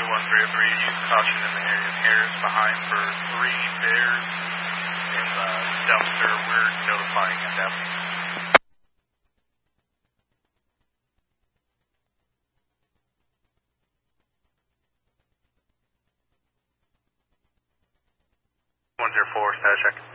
use caution in the area. Harris behind for 3 bears in the dumpster. We're notifying at that. 104, status check.